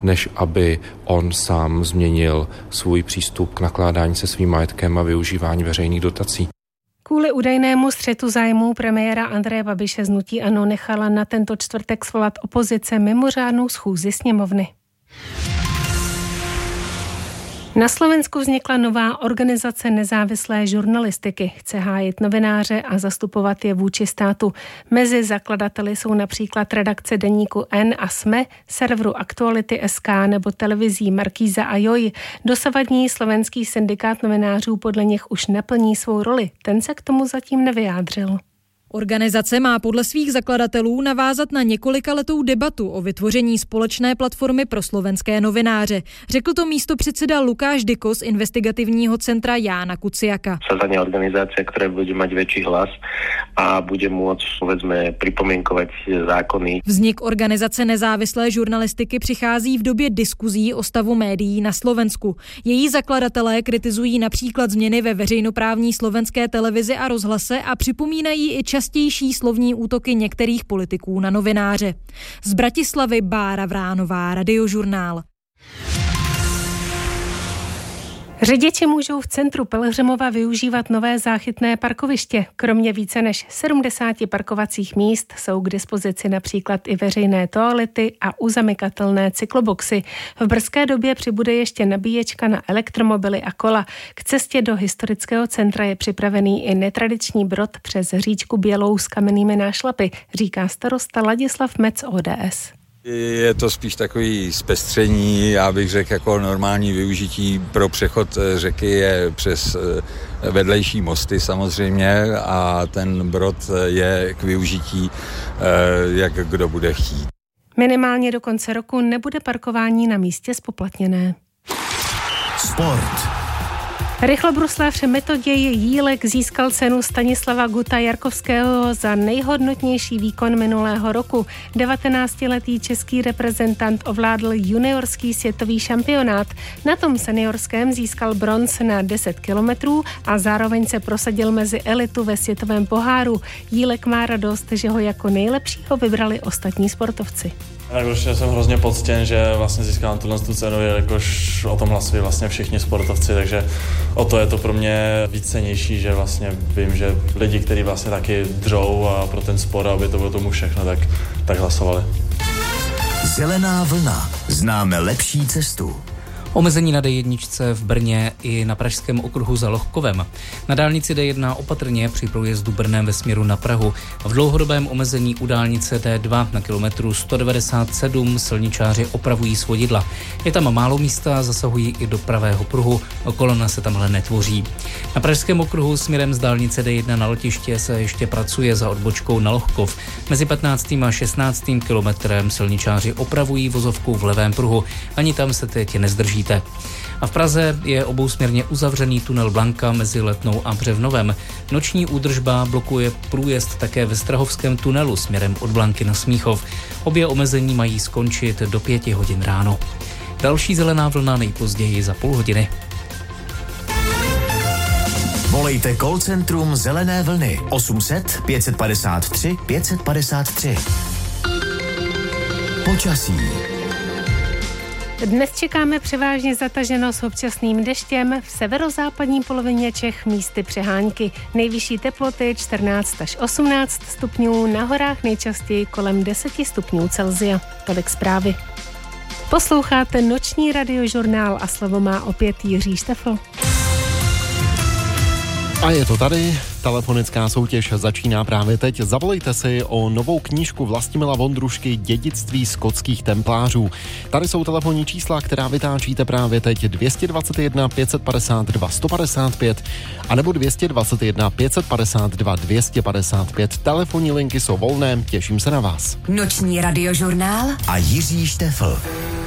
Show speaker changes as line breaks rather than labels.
než aby on sám změnil svůj přístup k nakládání se svým majetkem a využívání veřejných dotací.
Kvůli údajnému střetu zájmů premiéra Andreje Babiše z hnutí ANO nechala na tento čtvrtek svolat opozice mimořádnou schůzi sněmovny. Na Slovensku vznikla nová organizace nezávislé žurnalistiky. Chce hájit novináře a zastupovat je vůči státu. Mezi zakladateli jsou například redakce deníku N a SME, serveru Aktuality.sk nebo televizí Markíza a Joj. Dosavadní slovenský syndikát novinářů podle nich už neplní svou roli. Ten se k tomu zatím nevyjádřil.
Organizace má podle svých zakladatelů navázat na několikaletou debatu o vytvoření společné platformy pro slovenské novináře. Řekl to místopředseda Lukáš Dyko z investigativního centra Jána Kuciaka.
Sazanie organizácia, ktorá bude mať väčší hlas a bude môcť, povedzme, pripomienkovať zákony.
Vznik organizace nezávislé žurnalistiky přichází v době diskuzí o stavu médií na Slovensku. Její zakladatelé kritizují například změny ve veřejnoprávní slovenské televizi a rozhlase a připomínají i častější slovní útoky některých politiků na novináře. Z Bratislavy Bára Vránová, Radiožurnál.
Řidiči můžou v centru Pelhřimova využívat nové záchytné parkoviště. Kromě více než 70 parkovacích míst jsou k dispozici například i veřejné toalety a uzamykatelné cykloboxy. V brzké době přibude ještě nabíječka na elektromobily a kola. K cestě do historického centra je připravený i netradiční brod přes říčku Bělou s kamennými nášlapy, říká starosta Ladislav Mec ODS.
Je to spíš takový zpestření, já bych řekl, jako normální využití pro přechod řeky je přes vedlejší mosty samozřejmě a ten brod je k využití, jak kdo bude chtít.
Minimálně do konce roku nebude parkování na místě zpoplatněné.
Sport.
Rychlobruslař Metoděj Jílek získal cenu Stanislava Guta Jarkovského za nejhodnotnější výkon minulého roku. 19letý český reprezentant ovládl juniorský světový šampionát. Na tom seniorském získal bronz na 10 kilometrů a zároveň se prosadil mezi elitu ve světovém poháru. Jílek má radost, že ho jako nejlepšího vybrali ostatní sportovci.
Tak určitě jsem hrozně poctěn, že vlastně získám tu cenu, jakož o tom hlasují vlastně všichni sportovci, takže o to je to pro mě víc cennější, že vlastně vím, že lidi, kteří vlastně taky dřou a pro ten sport, aby to bylo tomu všechno, tak hlasovali.
Zelená vlna. Známe lepší cestu.
Omezení na D1 v Brně i na pražském okruhu za Lohkovem. Na dálnici D1 opatrně při průjezdu Brnem ve směru na Prahu. V dlouhodobém omezení u dálnice D2 na kilometru 197 silničáři opravují svodidla. Je tam málo místa, zasahují i do pravého pruhu, kolona se tam ale netvoří. Na pražském okruhu směrem z dálnice D1 na letiště se ještě pracuje za odbočkou na Lohkov. Mezi 15. a 16. kilometrem silničáři opravují vozovku v levém pruhu. Ani tam se teď nezdrží. A v Praze je obousměrně uzavřený tunel Blanka mezi Letnou a Břevnovem. Noční údržba blokuje průjezd také ve Strahovském tunelu směrem od Blanky na Smíchov. Obě omezení mají skončit do 5 hodin ráno. Další zelená vlna nejpozději za půl hodiny.
Volejte call centrum Zelené vlny 800 553 553. Počasí.
Dnes čekáme převážně zataženo s občasným deštěm, v severozápadní polovině Čech místy přehánky. Nejvyšší teploty 14 až 18 stupňů, na horách nejčastěji kolem 10 stupňů Celsia. Tolik zprávy. Posloucháte noční radiožurnál a slovo má opět Jiří Štefl.
A je to tady, telefonická soutěž začíná právě teď. Zavolejte si o novou knížku Vlastimila Vondrušky Dědictví skotských templářů. Tady jsou telefonní čísla, která vytáčíte právě teď 221 552 155 anebo 221 552 255. Telefonní linky jsou volné, těším se na vás.
Noční radiožurnál a Jiří Štefl.